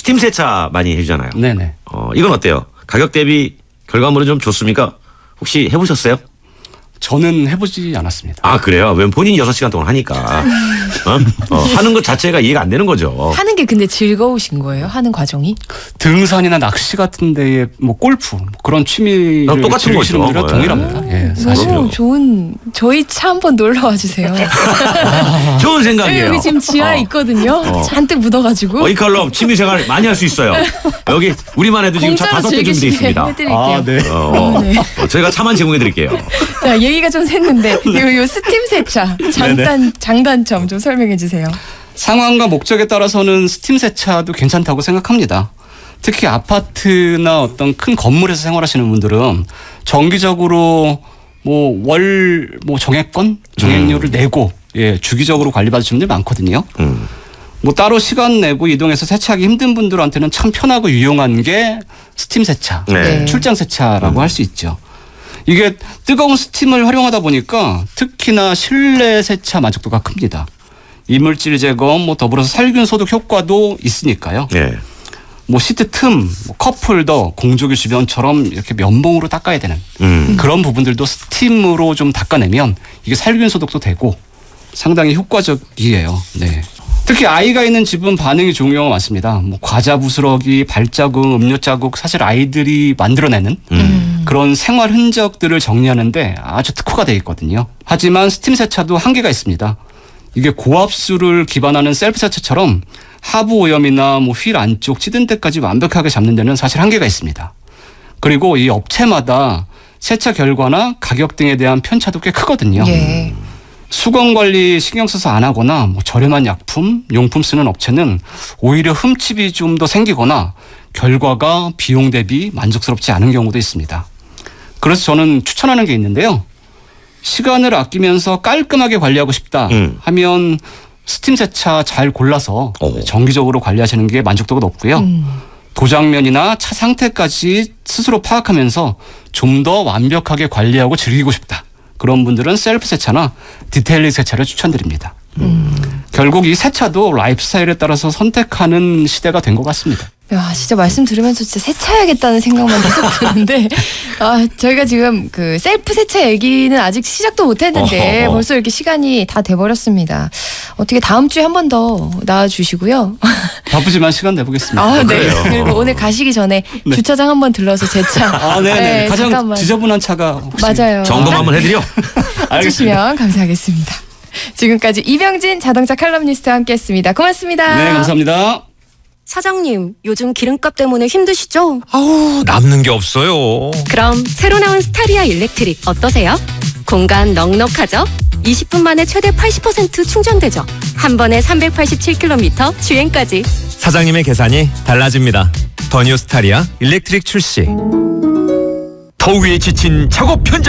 스팀 세차 많이 해주잖아요. 네네. 이건 어때요? 가격 대비 결과물은 좀 좋습니까? 혹시 해보셨어요? 저는 해보지 않았습니다. 아, 그래요? 왜 본인이 6시간 동안 하니까. 하는 것 자체가 이해가 안 되는 거죠. 하는 게 근데 즐거우신 거예요? 하는 과정이? 등산이나 낚시 같은 데에 뭐 골프 뭐 그런 취미를 똑같은 즐기시는 거죠. 분들은 동일합니다. 예, 사실. 너무 좋은, 저희 차 한번 놀러 와 주세요. 좋은 생각이에요. 여기 지금 지하에 있거든요. 잔뜩 묻어가지고. 이칼럼 취미생활 많이 할 수 있어요. 여기 우리만 해도 지금 차 공짜로 5대 준비되어 있습니다. 해드릴게요. 아, 네. 네. 저희가 차만 제공해 드릴게요. 자, 얘기가 좀 샜는데 요 스팀 세차 장단점 좀 설명해 주세요. 상황과 목적에 따라서는 스팀 세차도 괜찮다고 생각합니다. 특히 아파트나 어떤 큰 건물에서 생활하시는 분들은 정기적으로 월 정액료를 내고 주기적으로 관리받으시는 분들이 많거든요. 따로 시간 내고 이동해서 세차하기 힘든 분들한테는 참 편하고 유용한 게 스팀 세차, 네. 출장 세차라고 할 수 있죠. 이게 뜨거운 스팀을 활용하다 보니까 특히나 실내 세차 만족도가 큽니다. 이물질 제거, 더불어서 살균 소독 효과도 있으니까요. 네. 시트 틈, 컵홀더, 공조기 주변처럼 이렇게 면봉으로 닦아야 되는 그런 부분들도 스팀으로 좀 닦아내면 이게 살균 소독도 되고 상당히 효과적이에요. 네. 특히 아이가 있는 집은 반응이 좋은 경우가 많습니다. 과자 부스러기, 발자국, 음료 자국 사실 아이들이 만들어내는 그런 생활 흔적들을 정리하는데 아주 특화가 되어 있거든요. 하지만 스팀 세차도 한계가 있습니다. 이게 고압수를 기반하는 셀프 세차처럼 하부 오염이나 휠 안쪽 찌든 데까지 완벽하게 잡는 데는 사실 한계가 있습니다. 그리고 이 업체마다 세차 결과나 가격 등에 대한 편차도 꽤 크거든요. 예. 수건 관리 신경 써서 안 하거나 저렴한 약품, 용품 쓰는 업체는 오히려 흠집이 좀 더 생기거나 결과가 비용 대비 만족스럽지 않은 경우도 있습니다. 그래서 저는 추천하는 게 있는데요. 시간을 아끼면서 깔끔하게 관리하고 싶다 하면 스팀 세차 잘 골라서 정기적으로 관리하시는 게 만족도가 높고요. 도장면이나 차 상태까지 스스로 파악하면서 좀 더 완벽하게 관리하고 즐기고 싶다. 그런 분들은 셀프 세차나 디테일링 세차를 추천드립니다. 결국 이 세차도 라이프 스타일에 따라서 선택하는 시대가 된 것 같습니다. 야, 진짜 말씀 들으면서 진짜 세차해야겠다는 생각만 계속 드는데, 저희가 지금 그 셀프 세차 얘기는 아직 시작도 못 했는데 벌써 이렇게 시간이 다 돼버렸습니다. 어떻게 다음 주에 한 번 더 나와주시고요. 바쁘지만 시간 내보겠습니다. 네. 그래요. 그리고 오늘 가시기 전에 주차장 한번 들러서 제 차. 네네. 가장 잠깐만. 지저분한 차가 혹시. 맞아요. 점검 한번 해드려. 해주시면 감사하겠습니다. 지금까지 이병진 자동차 칼럼니스트와 함께했습니다. 고맙습니다. 네, 감사합니다. 사장님, 요즘 기름값 때문에 힘드시죠? 아우, 남는 게 없어요. 그럼 새로 나온 스타리아 일렉트릭 어떠세요? 공간 넉넉하죠? 20분 만에 최대 80% 충전되죠? 한 번에 387km 주행까지. 사장님의 계산이 달라집니다. 더 뉴 스타리아 일렉트릭 출시. 더위에 지친 작업 현장.